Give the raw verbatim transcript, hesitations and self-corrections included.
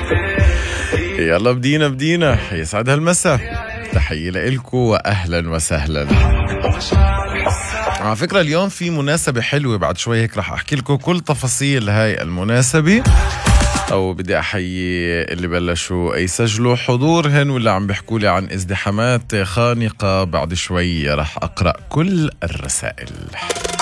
يلا بدينا بدينا. يسعد هالمساء، تحية لإلكو وأهلا وسهلا. على فكرة اليوم في مناسبة حلوة، بعد شوي هيك رح أحكي لكم كل تفاصيل هاي المناسبة. أو بدي أحيي اللي بلشوا يسجلوا حضورهن واللي عم بيحكوا لي عن ازدحامات خانقة. بعد شوي رح أقرأ كل الرسائل.